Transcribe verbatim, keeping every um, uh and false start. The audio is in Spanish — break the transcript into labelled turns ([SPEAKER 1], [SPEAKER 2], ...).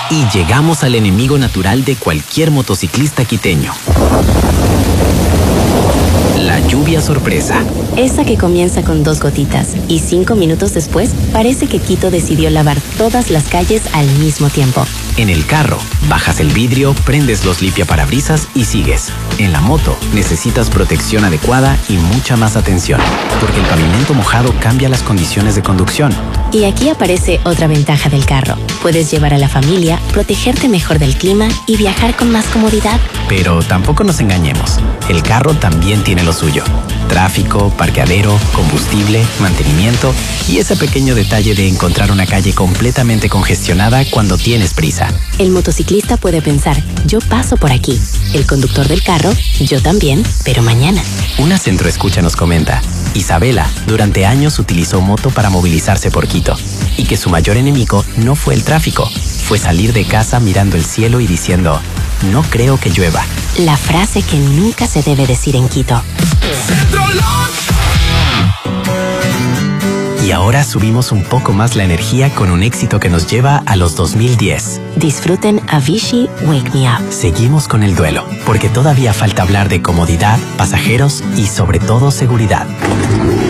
[SPEAKER 1] Y llegamos al enemigo natural de cualquier motociclista quiteño. La lluvia sorpresa.
[SPEAKER 2] Esa que comienza con dos gotitas y cinco minutos después parece que Quito decidió lavar todas las calles al mismo tiempo.
[SPEAKER 1] En el carro, bajas el vidrio, prendes los limpiaparabrisas y sigues. En la moto, necesitas protección adecuada y mucha más atención, porque el pavimento mojado cambia las condiciones de conducción.
[SPEAKER 2] Y aquí aparece otra ventaja del carro. Puedes llevar a la familia, protegerte mejor del clima y viajar con más comodidad.
[SPEAKER 1] Pero tampoco nos engañemos, el carro también tiene lo suyo. Tráfico, parqueadero, combustible, mantenimiento y ese pequeño detalle de encontrar una calle completamente congestionada cuando tienes prisa.
[SPEAKER 2] El motociclista puede pensar, yo paso por aquí. El conductor del carro, yo también, pero mañana.
[SPEAKER 1] Una centroescucha nos comenta, Isabela durante años utilizó moto para movilizarse por Quito y que su mayor enemigo no fue el tráfico, fue salir de casa mirando el cielo y diciendo, no creo que llueva.
[SPEAKER 2] La frase que nunca se debe decir en Quito.
[SPEAKER 1] Y ahora subimos un poco más la energía con un éxito que nos lleva a los dos mil diez.
[SPEAKER 2] Disfruten Avicii Wake Me Up.
[SPEAKER 1] Seguimos con el duelo, porque todavía falta hablar de comodidad, pasajeros y sobre todo seguridad.